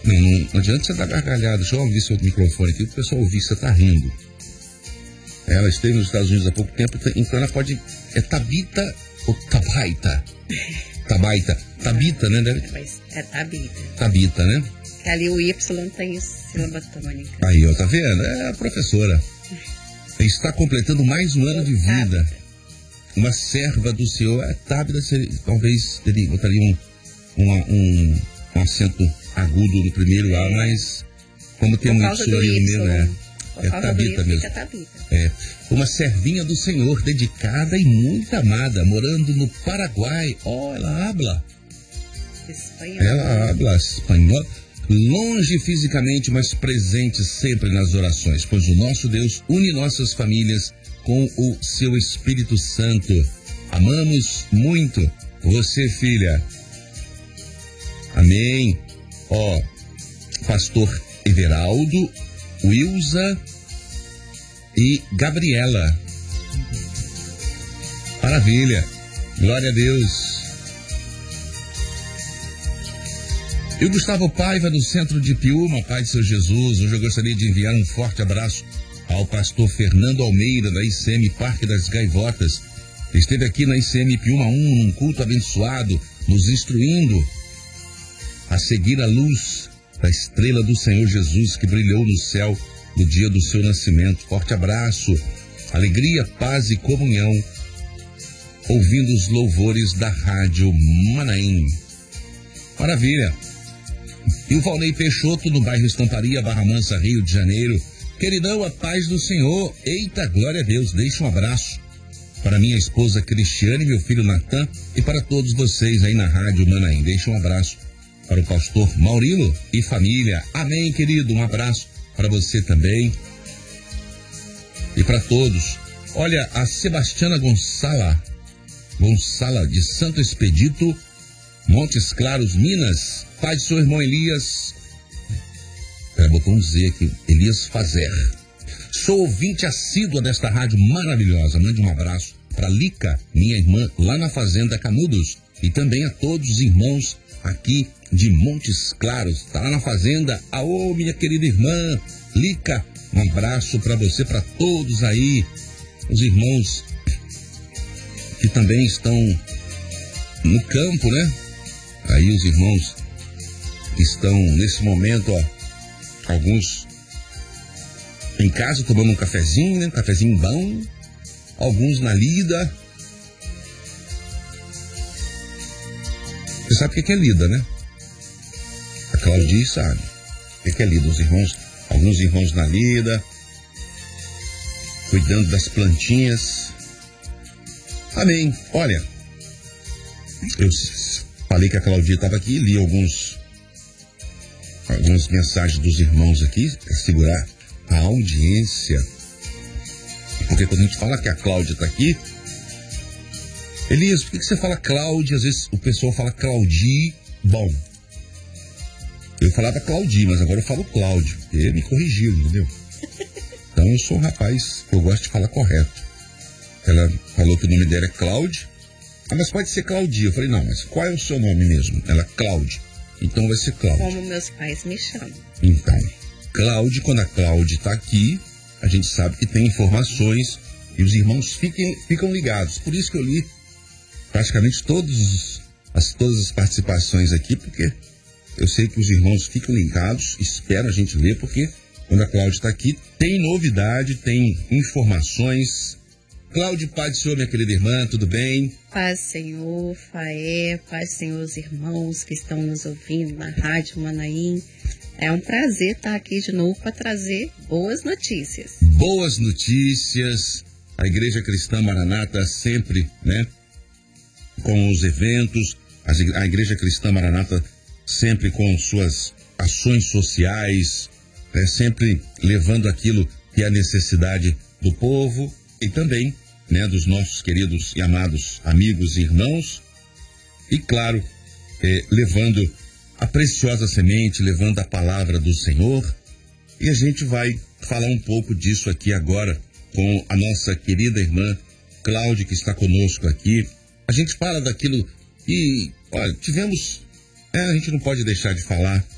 Não adianta você dar gargalhada. Deixa eu ouvir seu microfone aqui, o pessoal ouvir, você tá rindo. Ela esteve nos Estados Unidos há pouco tempo, então ela pode... É Tabita ou Tabaita? Tabita, né? É Tabita. Tabita, né? Que ali o Y tem sílaba tônica. Aí, ó, tá vendo? É a professora. Está completando mais um ano de vida. Uma serva do Senhor. A Tabita, talvez botaria um acento agudo no primeiro A, mas como tem um Y ali mesmo, é Tabita mesmo. É uma servinha do Senhor, dedicada e muito amada, morando no Paraguai. Ela habla espanhol. Ela habla espanhol, longe fisicamente, mas presente sempre nas orações, pois o nosso Deus une nossas famílias com o seu Espírito Santo. Amamos muito você, filha. Amém. Pastor Everaldo, Wilza e Gabriela. Maravilha. Glória a Deus. E o Gustavo Paiva, do Centro de Piúma, Pai de Seu Jesus. Hoje eu gostaria de enviar um forte abraço ao pastor Fernando Almeida, da ICM Parque das Gaivotas. Esteve aqui na ICM Piúma 1, num culto abençoado, nos instruindo a seguir a luz da estrela do Senhor Jesus que brilhou no céu no dia do seu nascimento. Forte abraço, alegria, paz e comunhão, ouvindo os louvores da Rádio Manaim. Maravilha. E o Valnei Peixoto, no bairro Estamparia, Barra Mansa, Rio de Janeiro. Queridão, a paz do Senhor. Eita, glória a Deus. Deixa um abraço para minha esposa Cristiane, meu filho Natan, e para todos vocês aí na Rádio Manaim. Deixa um abraço para o pastor Maurilo e família. Amém, querido. Um abraço para você também. E para todos. Olha, a Sebastiana Gonçala, de Santo Expedito, Montes Claros, Minas. Pai de seu irmão Elias. Botou um Z aqui. Elias Fazer. Sou ouvinte assídua desta rádio maravilhosa. Mande um abraço para Lica, minha irmã, lá na Fazenda Canudos. E também a todos os irmãos aqui de Montes Claros. Tá lá na Fazenda. Aô, minha querida irmã Lica. Um abraço para você, para todos aí. Os irmãos que também estão no campo, né? Aí os irmãos que estão nesse momento, alguns em casa tomando um cafezinho, né? Um cafezinho bom. Alguns na lida. Você sabe o que é lida, né? A Claudia sabe o que é lida. Alguns irmãos na lida, cuidando das plantinhas. Amém. Olha, eu falei que a Claudia estava aqui e li algumas mensagens dos irmãos aqui para segurar a audiência. Porque quando a gente fala que a Cláudia está aqui, Elias, por que você fala Cláudia? Às vezes o pessoal fala Claudi. Bom, eu falava Claudi, mas agora eu falo Cláudio. Ele me corrigiu, entendeu? Então eu sou um rapaz que eu gosto de falar correto. Ela falou que o nome dela é Cláudia. Mas pode ser Claudia. Eu falei, não, mas qual é o seu nome mesmo? Ela, Cláudia. Então vai ser Cláudia. Como meus pais me chamam. Então, Cláudia, quando a Cláudia está aqui, a gente sabe que tem informações e os irmãos ficam ligados. Por isso que eu li praticamente todas as participações aqui, porque eu sei que os irmãos ficam ligados, esperam a gente ler, porque quando a Cláudia está aqui, tem novidade, tem informações. Cláudia, paz do Senhor, minha querida irmã, tudo bem? Paz, Senhor, Faé, paz, Senhor, os irmãos que estão nos ouvindo na Rádio Manaim. É um prazer estar aqui de novo para trazer boas notícias. Boas notícias. A Igreja Cristã Maranata sempre, né, com os eventos. A Igreja Cristã Maranata sempre com suas ações sociais, né, sempre levando aquilo que é a necessidade do povo e também, né, dos nossos queridos e amados amigos e irmãos. E claro, levando a preciosa semente, levando a palavra do Senhor. E a gente vai falar um pouco disso aqui agora com a nossa querida irmã Cláudia, que está conosco aqui. A gente fala daquilo que, olha, tivemos, a gente não pode deixar de falar